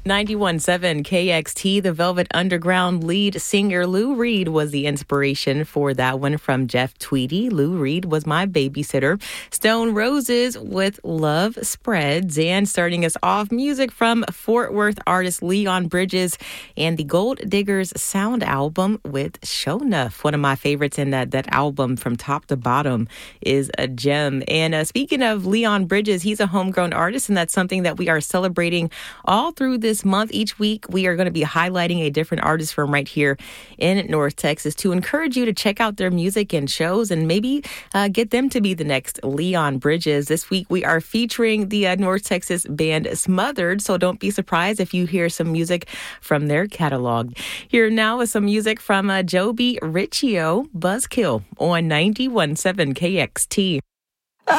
91.7 KXT, the Velvet Underground lead singer Lou Reed was the inspiration for that one from Jeff Tweedy. Lou Reed was my babysitter. Stone Roses with Love Spreads. And starting us off, music from Fort Worth artist Leon Bridges and the Gold Diggers sound album with Show Nuff. One of my favorites in that album from top to bottom is a gem. And speaking of Leon Bridges, he's a homegrown artist, and that's something that we are celebrating all through this month. Each week, we are going to be highlighting a different artist from right here in North Texas to encourage you to check out their music and shows and maybe get them to be the next Leon Bridges. This week, we are featuring the North Texas band Smothered, so don't be surprised if you hear some music from their catalog. Here now is some music from Joby Riccio, Buzzkill on 91.7 KXT.